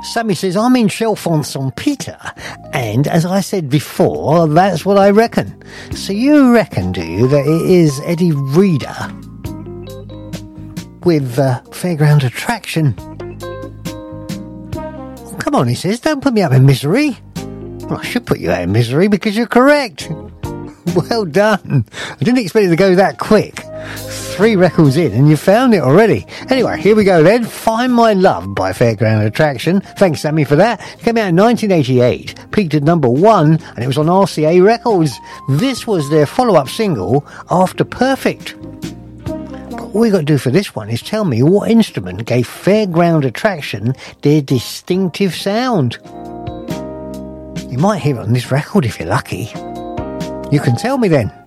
Sammy says, I'm in Chalfont on Peter, and as I said before, that's what I reckon. So you reckon, do you, that it is Eddie Reader with Fairground Attraction? Oh, come on, he says, don't put me up in misery. Well, I should put you out in misery because you're correct. Well done. I didn't expect it to go that quick. 3 records in and you found it already. Anyway, here we go then. Find My Love by Fairground Attraction. Thanks, Sammy, for that. It came out in 1988, peaked at number 1, and it was on RCA Records. This was their follow-up single, After Perfect. But all you got to do for this one is tell me what instrument gave Fairground Attraction their distinctive sound. You might hear it on this record if you're lucky. You can tell me then.